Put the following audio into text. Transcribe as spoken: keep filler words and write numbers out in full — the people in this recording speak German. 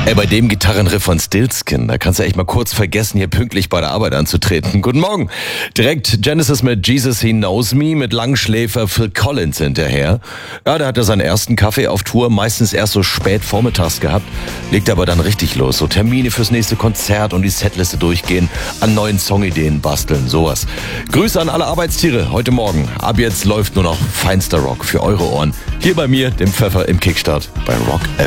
Ey, bei dem Gitarrenriff von Stillskin, da kannst du echt mal kurz vergessen, hier pünktlich bei der Arbeit anzutreten. Guten Morgen. Direkt Genesis mit Jesus He Knows Me, mit Langschläfer Phil Collins hinterher. Ja, der hat ja seinen ersten Kaffee auf Tour, meistens erst so spät vormittags gehabt, legt aber dann richtig los. So Termine fürs nächste Konzert und die Setliste durchgehen, an neuen Songideen basteln, sowas. Grüße an alle Arbeitstiere heute Morgen. Ab jetzt läuft nur noch feinster Rock für eure Ohren. Hier bei mir, dem Pfeffer im Kickstart bei Rock F M.